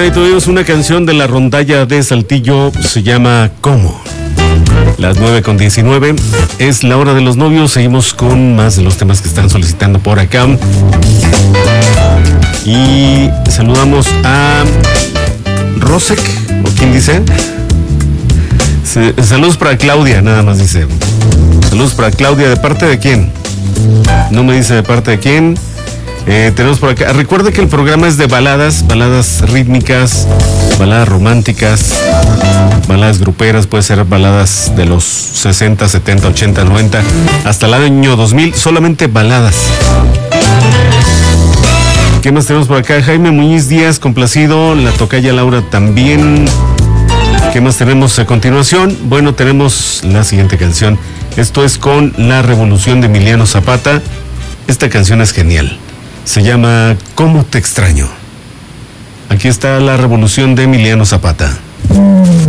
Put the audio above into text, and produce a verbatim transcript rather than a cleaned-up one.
ahí tuvimos una canción de la rondalla de Saltillo, se llama ¿Cómo? Las nueve con diecinueve, es la hora de los novios. Seguimos con más de los temas que están solicitando por acá. Y saludamos a Rosek, ¿o quién dice? Saludos para Claudia, nada más dice. Saludos para Claudia, ¿de parte de quién? No me dice de parte de quién. Eh, tenemos por acá, recuerde que el programa es de baladas, baladas rítmicas, baladas románticas, baladas gruperas, puede ser baladas de los sesenta, setenta, ochenta, noventa, hasta el año dos mil, solamente baladas. ¿Qué más tenemos por acá? Jaime Muñiz Díaz, complacido, la tocaya Laura también. ¿Qué más tenemos a continuación? Bueno, tenemos la siguiente canción. Esto es con La Revolución de Emiliano Zapata. Esta canción es genial. Se llama ¿Cómo te extraño? Aquí está La Revolución de Emiliano Zapata.